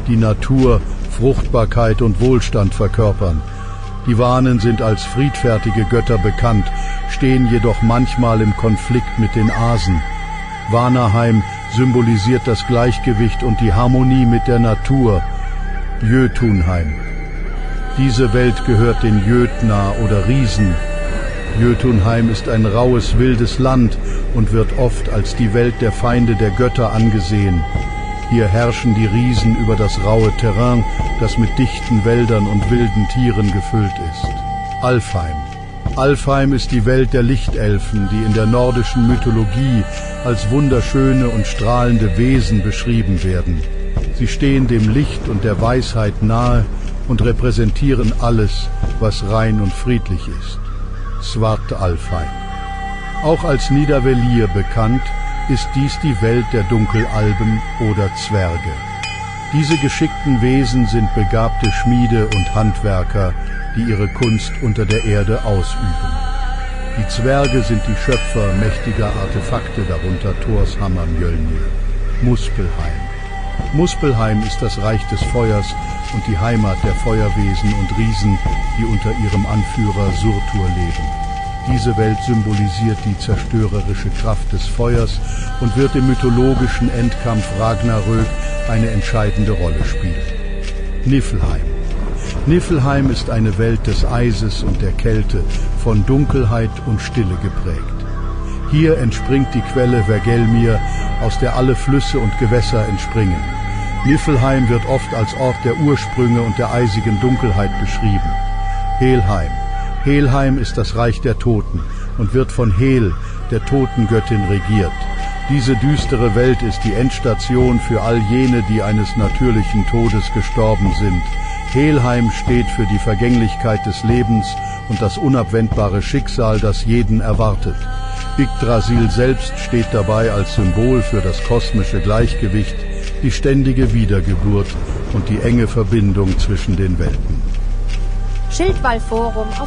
die Natur, Fruchtbarkeit und Wohlstand verkörpern. Die Wanen sind als friedfertige Götter bekannt, stehen jedoch manchmal im Konflikt mit den Asen. Vanaheim symbolisiert das Gleichgewicht und die Harmonie mit der Natur. Jötunheim. Diese Welt gehört den Jötnar oder Riesen. Jötunheim ist ein raues, wildes Land und wird oft als die Welt der Feinde der Götter angesehen. Hier herrschen die Riesen über das raue Terrain, das mit dichten Wäldern und wilden Tieren gefüllt ist. Alfheim. Alfheim ist die Welt der Lichtelfen, die in der nordischen Mythologie als wunderschöne und strahlende Wesen beschrieben werden. Sie stehen dem Licht und der Weisheit nahe und repräsentieren alles, was rein und friedlich ist. Svart Alfheim. Auch als Nidavellir bekannt, ist dies die Welt der Dunkelalben oder Zwerge. Diese geschickten Wesen sind begabte Schmiede und Handwerker, die ihre Kunst unter der Erde ausüben. Die Zwerge sind die Schöpfer mächtiger Artefakte, darunter Thors Hammer Mjölnir. Muspelheim. Muspelheim ist das Reich des Feuers und die Heimat der Feuerwesen und Riesen, die unter ihrem Anführer Surtur leben. Diese Welt symbolisiert die zerstörerische Kraft des Feuers und wird im mythologischen Endkampf Ragnarök eine entscheidende Rolle spielen. Niflheim. Niflheim ist eine Welt des Eises und der Kälte, von Dunkelheit und Stille geprägt. Hier entspringt die Quelle Vergelmir, aus der alle Flüsse und Gewässer entspringen. Niflheim wird oft als Ort der Ursprünge und der eisigen Dunkelheit beschrieben. Helheim. Helheim ist das Reich der Toten und wird von Hel, der Totengöttin, regiert. Diese düstere Welt ist die Endstation für all jene, die eines natürlichen Todes gestorben sind. Helheim steht für die Vergänglichkeit des Lebens und das unabwendbare Schicksal, das jeden erwartet. Yggdrasil selbst steht dabei als Symbol für das kosmische Gleichgewicht, die ständige Wiedergeburt und die enge Verbindung zwischen den Welten. Schildwall Forum